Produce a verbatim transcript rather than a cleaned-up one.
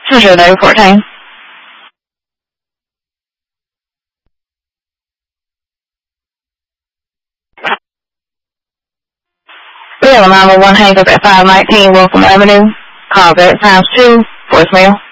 Zero nine fourteen. We have a nine one one hang up at five nineteen Wilson Avenue. Call back times two. Voicemail.